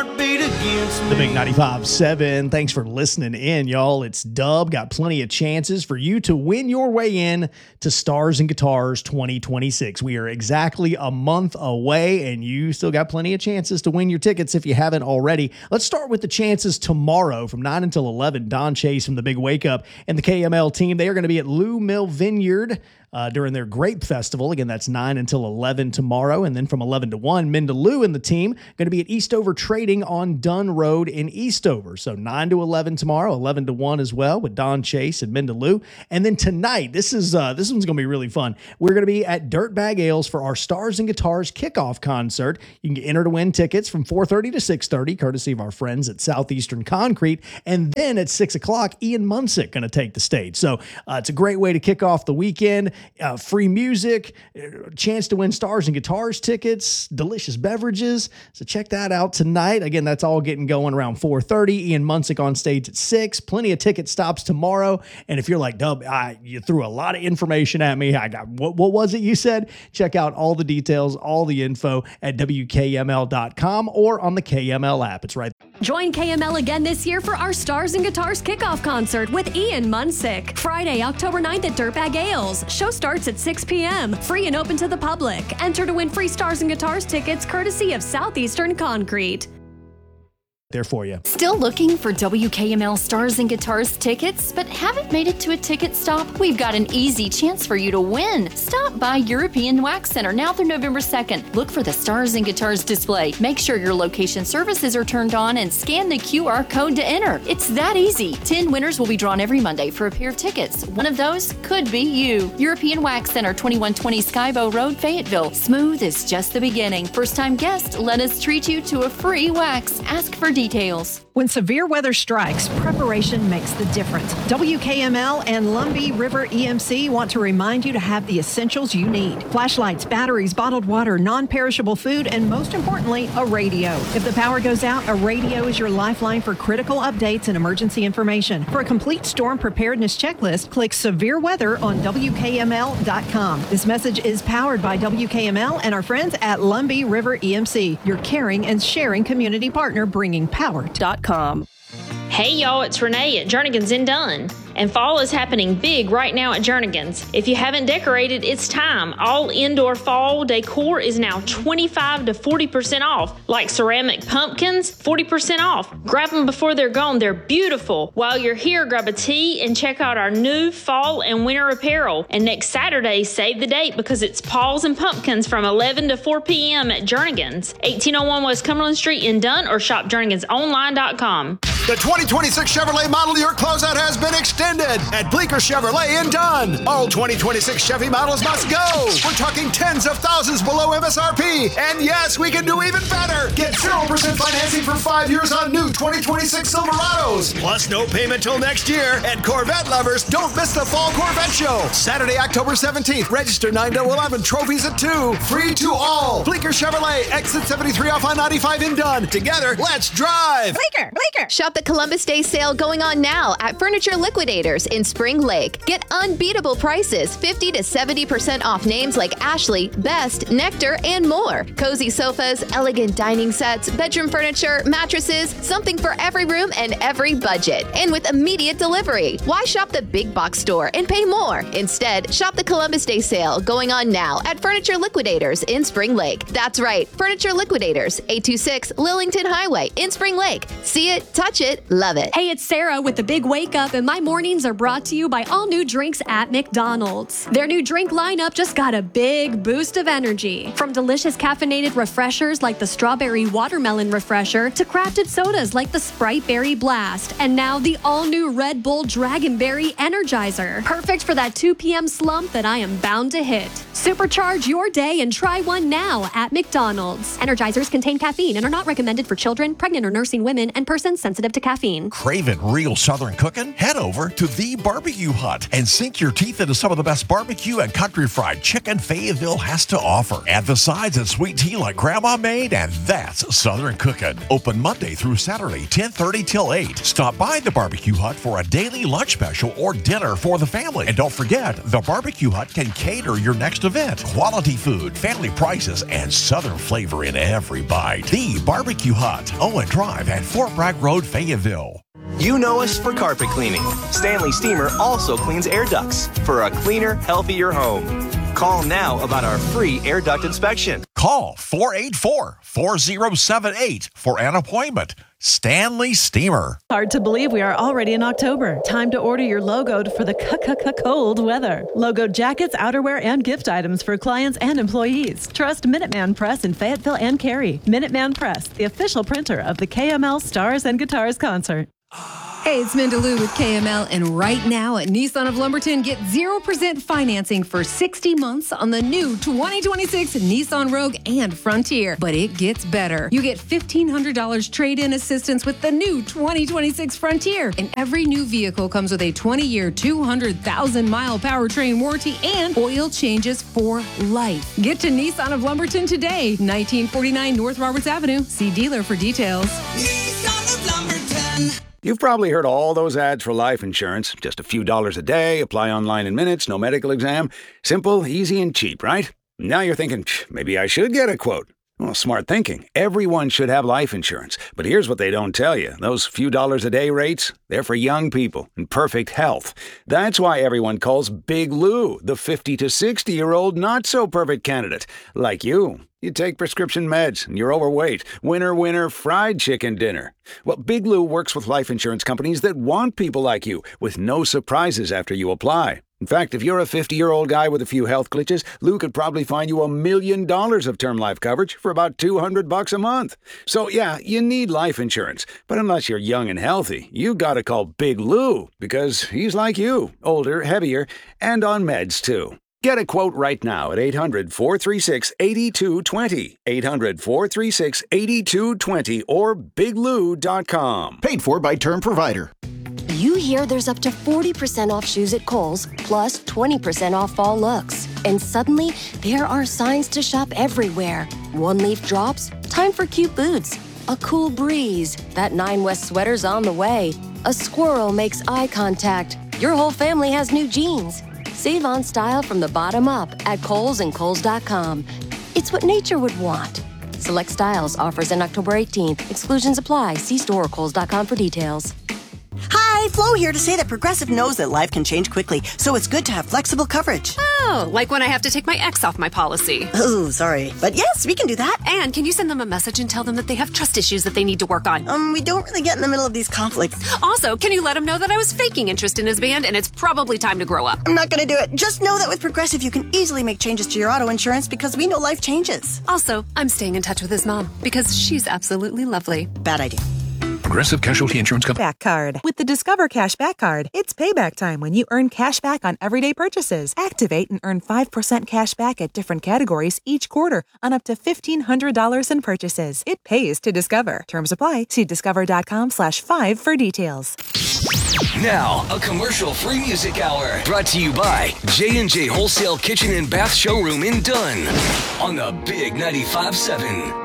heartbeat against me. The Big 95.7. Thanks for listening in, y'all. It's Dub. Got plenty of chances for you to win your way in to Stars and Guitars 2026. We are exactly a month away, and you still got plenty of chances to win your tickets if you haven't already. Let's start with the chances tomorrow from 9 until 11. Don Chase from the Big Wake Up and the KML team. They are going to be at Lou Mill Vineyard during their Grape Festival. Again, that's 9 until 11 tomorrow. And then from 11 to 1, Mindaloo and the team going to be at Eastover Trading on Dunn Road in Eastover. So 9 to 11 tomorrow, 11 to 1 as well with Don Chase and Mindaloo. And then tonight, this one's going to be really fun. We're going to be at Dirtbag Ales for our Stars and Guitars kickoff concert. You can enter to win tickets from 4:30 to 6:30, courtesy of our friends at Southeastern Concrete. And then at 6 o'clock, Ian Munsick going to take the stage. So it's a great way to kick off the weekend. Free music, chance to win Stars and Guitars tickets, delicious beverages. So check that out tonight. Again, that's all getting going around 4:30. Ian Munsick on stage at 6. Plenty of ticket stops tomorrow. And if you're like, Dub, you threw a lot of information at me. I got what was it you said? Check out all the details, all the info at WKML.com or on the KML app. It's right there. Join KML again this year for our Stars and Guitars kickoff concert with Ian Munsick. Friday, October 9th at Dirtbag Ales. Show starts at 6 p.m. Free and open to the public. Enter to win free Stars and Guitars tickets courtesy of Southeastern Concrete. There for you. Still looking for WKML Stars and Guitars tickets, but haven't made it to a ticket stop? We've got an easy chance for you to win. Stop by European Wax Center now through November 2nd. Look for the Stars and Guitars display. Make sure your location services are turned on and scan the QR code to enter. It's that easy. 10 winners will be drawn every Monday for a pair of tickets. One of those could be you. European Wax Center, 2120 Skybow Road, Fayetteville. Smooth is just the beginning. First-time guest, let us treat you to a free wax. Ask for details. When severe weather strikes, preparation makes the difference. WKML and Lumbee River EMC want to remind you to have the essentials you need. Flashlights, batteries, bottled water, non-perishable food, and most importantly, a radio. If the power goes out, a radio is your lifeline for critical updates and emergency information. For a complete storm preparedness checklist, click Severe Weather on WKML.com. This message is powered by WKML and our friends at Lumbee River EMC, your caring and sharing community partner bringing power.com. Hey y'all, it's Renee at Jernigan's in Dunn. And fall is happening big right now at Jernigan's. If you haven't decorated, it's time. All indoor fall decor is now 25 to 40% off. Like ceramic pumpkins, 40% off. Grab them before they're gone. They're beautiful. While you're here, grab a tea and check out our new fall and winter apparel. And next Saturday, save the date because it's Paws and Pumpkins from 11 to 4 p.m. at Jernigan's. 1801 West Cumberland Street in Dunn or shop jernigansonline.com. The 2026 Chevrolet Model Year closeout has been extended at Bleecker Chevrolet in Dunn. All 2026 Chevy models must go. We're talking tens of thousands below MSRP. And yes, we can do even better. Get 0% financing for 5 years on new 2026 Silverados. Plus no payment till next year. And Corvette lovers, don't miss the Fall Corvette Show. Saturday, October 17th. Register 9 to 11. Trophies at 2. Free to all. Bleecker Chevrolet. Exit 73 off I-95 in Dunn. Together, let's drive. Bleecker. Shop the Columbus Day sale going on now at Furniture Liquidators in Spring Lake. Get unbeatable prices, 50 to 70% off names like Ashley, Best, Nectar, and more. Cozy sofas, elegant dining sets, bedroom furniture, mattresses, something for every room and every budget. And with immediate delivery. Why shop the big box store and pay more? Instead, shop the Columbus Day sale going on now at Furniture Liquidators in Spring Lake. That's right, Furniture Liquidators, 826 Lillington Highway in Spring Lake. See it, touch it, love it. Hey, it's Sarah with the Big Wake Up, and my mornings are brought to you by all new drinks at McDonald's. Their new drink lineup just got a big boost of energy. From delicious caffeinated refreshers like the Strawberry Watermelon Refresher to crafted sodas like the Sprite Berry Blast, and now the all-new Red Bull Dragonberry Energizer. Perfect for that 2 p.m. slump that I am bound to hit. Supercharge your day and try one now at McDonald's. Energizers contain caffeine and are not recommended for children, pregnant or nursing women, and persons sensitive to caffeine. Craving real Southern cooking? Head over to The Barbecue Hut and sink your teeth into some of the best barbecue and country fried chicken Fayetteville has to offer. Add the sides and sweet tea like Grandma made, and that's some Southern Cooking. Open Monday through Saturday, 10:30 till 8. Stop by the Barbecue Hut for a daily lunch special or dinner for the family. And don't forget, the Barbecue Hut can cater your next event. Quality food, family prices, and Southern flavor in every bite. The Barbecue Hut, Owen Drive at Fort Bragg Road, Fayetteville. You know us for carpet cleaning. Stanley Steamer also cleans air ducts for a cleaner, healthier home. Call now about our free air duct inspection. Call 484-4078 for an appointment. Stanley Steamer. Hard to believe we are already in October. Time to order your logoed for the cold weather. Logoed jackets, outerwear, and gift items for clients and employees. Trust Minuteman Press in Fayetteville and Cary. Minuteman Press, the official printer of the KML Stars and Guitars concert. Hey, it's Mandaloo with KML, and right now at Nissan of Lumberton, get 0% financing for 60 months on the new 2026 Nissan Rogue and Frontier. But it gets better. You get $1,500 trade-in assistance with the new 2026 Frontier. And every new vehicle comes with a 20-year, 200,000-mile powertrain warranty and oil changes for life. Get to Nissan of Lumberton today, 1949 North Roberts Avenue. See dealer for details. Nissan of Lumberton. You've probably heard all those ads for life insurance. Just a few dollars a day, apply online in minutes, no medical exam. Simple, easy, and cheap, right? Now you're thinking, maybe I should get a quote. Well, smart thinking. Everyone should have life insurance. But here's what they don't tell you. Those few dollars a day rates, they're for young people in perfect health. That's why everyone calls Big Lou the 50 to 60-year-old not-so-perfect candidate. Like you. You take prescription meds and you're overweight. Winner, fried chicken dinner. Well, Big Lou works with life insurance companies that want people like you with no surprises after you apply. In fact, if you're a 50-year-old guy with a few health glitches, Lou could probably find you $1 million of term life coverage for about $200 a month. So yeah, you need life insurance. But unless you're young and healthy, you gotta call Big Lou because he's like you, older, heavier, and on meds too. Get a quote right now at 800-436-8220. 800-436-8220 or biglou.com. Paid for by Term Provider. You hear there's up to 40% off shoes at Kohl's, plus 20% off fall looks. And suddenly, there are signs to shop everywhere. One leaf drops, time for cute boots. A cool breeze, that 9 West sweater's on the way. A squirrel makes eye contact. Your whole family has new jeans. Save on style from the bottom up at Kohl's and Kohl's.com. It's what nature would want. Select styles, offers in October 18th. Exclusions apply. See store or Kohl's.com for details. Hi, Flo here to say that Progressive knows that life can change quickly, so it's good to have flexible coverage. Oh, like when I have to take my ex off my policy. Oh, sorry. But yes, we can do that. And can you send them a message and tell them that they have trust issues that they need to work on? We don't really get in the middle of these conflicts. Also, can you let them know that I was faking interest in his band and it's probably time to grow up? I'm not going to do it. Just know that with Progressive, you can easily make changes to your auto insurance because we know life changes. Also, I'm staying in touch with his mom because she's absolutely lovely. Bad idea. Progressive Casualty Insurance Company. Back card. With the Discover Cash Back Card, it's payback time when you earn cash back on everyday purchases. Activate and earn 5% cash back at different categories each quarter on up to $1,500 in purchases. It pays to Discover. Terms apply. See discover.com/5 for details. Now, a commercial-free music hour brought to you by J&J Wholesale Kitchen and Bath Showroom in Dunn on the Big 95.7.